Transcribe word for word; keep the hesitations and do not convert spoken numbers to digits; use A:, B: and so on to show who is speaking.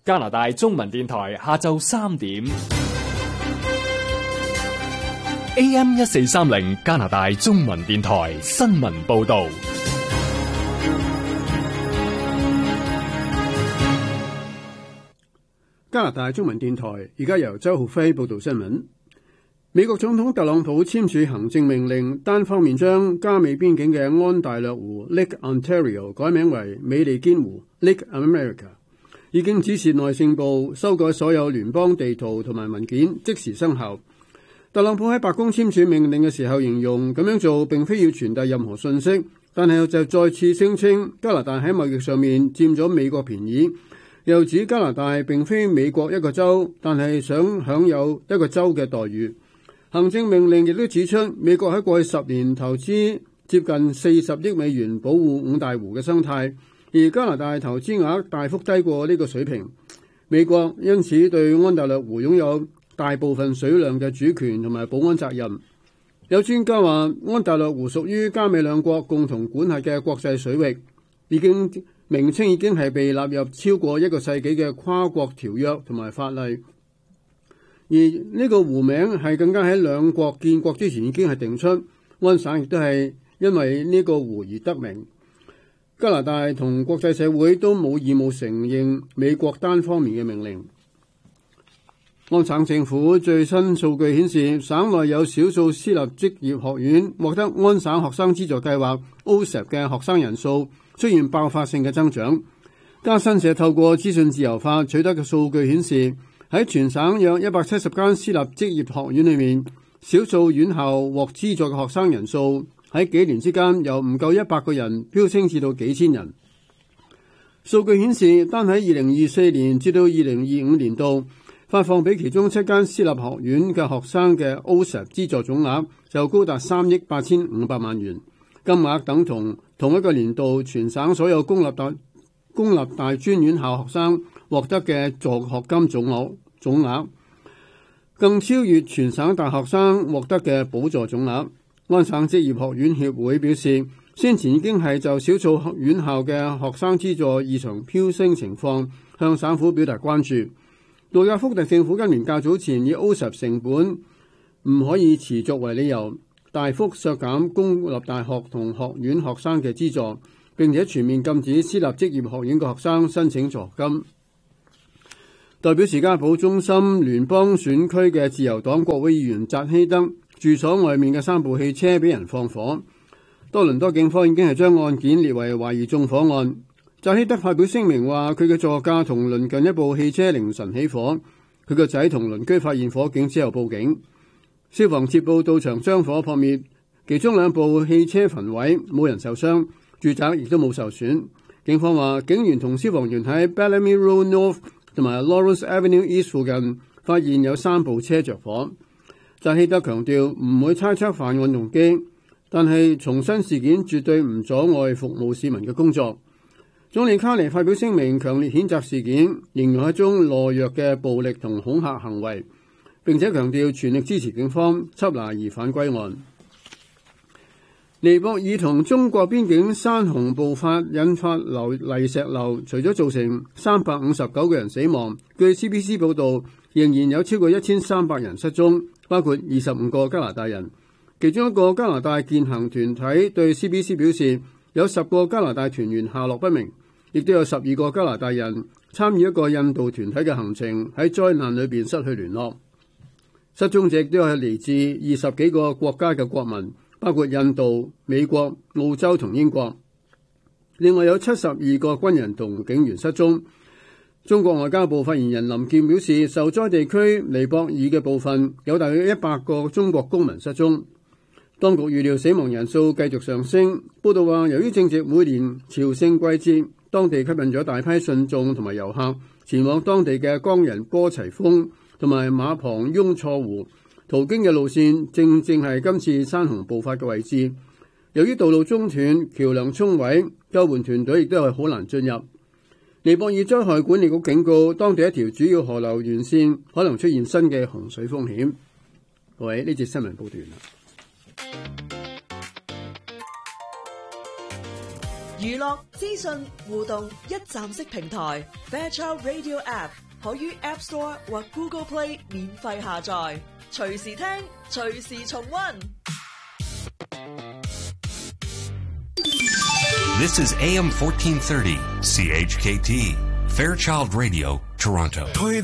A: 加拿大中文電台下晝三點 A M 一四三零加拿大中文電台新聞報道。
B: 加拿大中文電台而家由周浩輝報道新聞。美國總統特朗普簽署行政命令，單方面將加美邊境嘅安大略湖 Lake Ontario 改名為美利堅湖 Lake America， 已經指示內政部修改所有聯邦地圖同埋文件，即時生效。特朗普喺白宮簽署命令嘅時候形容，咁樣做並非要傳遞任何信息，但係就再次聲稱加拿大喺貿易上面佔咗美國便宜，又指加拿大並非美國一個州，但係想享有一個州嘅待遇。行政命令亦都指出，美國喺過去十年投資接近四十億美元保護五大湖嘅生態，而加拿大投資額大幅低過呢個水平。美國因此對安大略湖擁有大部分水量嘅主權同埋保安責任。有專家話，安大略湖屬於加美兩國共同管轄嘅國際水域，已經名稱已經係被納入超過一個世紀嘅跨國條約同埋法例。而呢個湖名係更加喺兩國建國之前已經係定出，安省亦都係因為呢個湖而得名。加拿大同國際社會都冇義務承認美國單方面嘅命令。安省政府最新數據顯示，省內有少數私立職業學院獲得安省學生資助計劃 O S A P 嘅學生人數出現爆發性嘅增長。加新社透過資訊自由化取得嘅數據顯示，喺全省約一百七十間私立職業學院裏面，少數院校獲資助嘅學生人數喺幾年之間由唔夠一百個人飆升至到幾千人。數據顯示，單喺二零二四年至到二零二五年度發放俾其中七間私立學院嘅學生嘅 O S A P 資助總額就高達三億八千五百萬元，金額等同同一個年度全省所有公立大公立大專院校學生獲得嘅助學金總額總額，更超越全省大學生獲得嘅補助總額。安省職業學院協會表示，先前已經係就少數院校嘅學生資助異常飆升情況向省府表達關注。杜加福特政府今年較早前以 O S A P 成本唔可以持續為理由，大幅削減公立大學同學院學生嘅資助，並且全面禁止私立職業學院嘅學生申請助學金。代表士嘉堡中心聯邦選區嘅自由黨國會議員扎希德住所外面嘅三部汽車俾人放火，多倫多警方已經係將案件列為懷疑縱火案。扎希德發表聲明話，佢嘅座駕同鄰近一部汽車凌晨起火，佢個仔同鄰居發現火警之後報警，消防接報到場將火撲滅，其中兩部汽車焚毀，冇人受傷，住宅亦都冇受損。警方話，警員同消防員喺 Bellamy Road North 同埋 Lawrence Avenue East 附近發現有三部車着火。扎希德強調唔會猜測犯案動機，但係重申事件絕對唔阻礙服務市民嘅工作。總理卡尼發表聲明，強烈譴責事件，形容係一宗懦弱嘅暴力同恐嚇行為，並且強調全力支持警方緝拿疑犯歸案。尼泊爾同中國邊境山洪暴發，引發流泥石流，除咗造成三百五十九個人死亡，據 C B C 報導，仍然有超過一千三百人失蹤，包括二十五個加拿大人。其中一個加拿大健行團體對 C B C 表示，有十個加拿大團員下落不明，亦都有十二個加拿大人參與一個印度團體嘅行程，喺災難裏邊失去聯絡。失蹤者亦都係嚟自二十幾個國家嘅國民，包括印度、美國、澳洲同英國。另外有七十二個軍人同警員失蹤。中國外交部發言人林健表示，受災地區尼泊爾嘅部分有大約一百個中國公民失蹤。當局預料死亡人數繼續上升。報道話，由於正值每年朝聖季節，當地吸引咗大批信眾同埋遊客前往當地嘅岡仁波齊峰同埋馬旁雍錯湖，途經嘅路線正正係今次山洪爆發嘅位置。由於道路中斷、橋梁沖毀，救援團隊亦都係好難進入。尼泊爾災害管理局警告，當地一條主要河流沿線可能出現新嘅洪水風險。各位，呢節新聞報道完啦。
C: 娛樂、資訊、互動一站式平台 Fairchild Radio App 可於 App Store 或 Google Play 免費下載，隨時聽，隨時重溫。
D: This is A M fourteen thirty C H K T Fairchild Radio, Toronto.